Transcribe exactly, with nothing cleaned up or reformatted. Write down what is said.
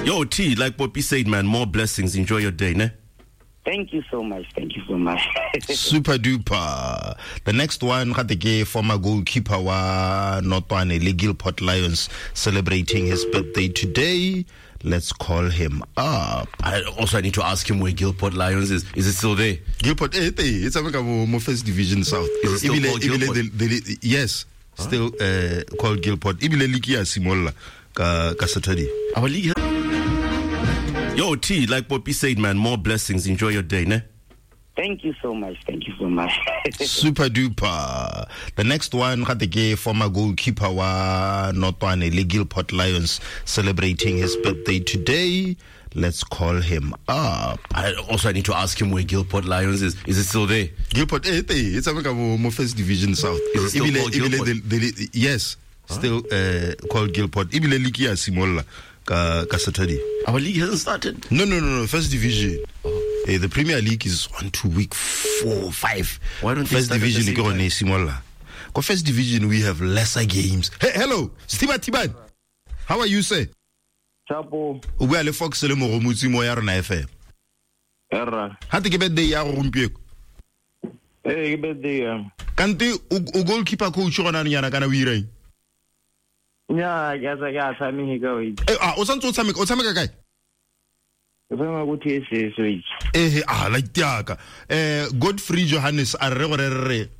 Yo, T, like Poppy said, man, more blessings. Enjoy your day, ne? Thank you so much. Thank you so much. Super duper. The next one, Khateke, former goalkeeper wa Notwane, Gilport Lions, celebrating his birthday today. Let's call him up. I also I need to ask him where Gilport Lions is. Is it still there? Gilport, eh, it's a more first division south. Is it still Ibile, called Ibile, Gilport? the, the, yes, huh? still uh, called Gilport. Ibile Likia Simola ka ka Saturday. Our league. Yo, T, like Poppy said, man, more blessings. Enjoy your day, ne? Thank you so much. Thank you so much. Super duper. The next one, Khateke, former goalkeeper wa Notwane, Gilport Lions, celebrating his birthday today. Let's call him up. I also I need to ask him where Gilport Lions is. Is it still there? Gilport, eh, it's a more first division south. Is it still Ibile, called Ibile, Gilport? the, the, yes, huh? still uh, called Gilport. Ibile Likia Simola ka ka Saturday. Our league hasn't started. No, no, no, no. First division. Oh. Uh, the Premier League is one, two, week four, five. Why don't they first start at the division? same Go on, time? Simola. Go first division. We have lesser games. Hey, hello, Stiba Tiban. How are you, sir? Chapo. We are the Fox le mo romutsi mo ya rona F M. Erra. Hati ke birthday ya go gompieko. Eh, birthday. Kante o goalkeeper coach gona nyana kana o ireng. Nya, ya sa ya sa mi higa wi. Eh, ah, o santse o tshameka, o tshameka kae? Fema go these switch. Eh, ah, like tiaka. Eh, Godfrey Johannes a re go re re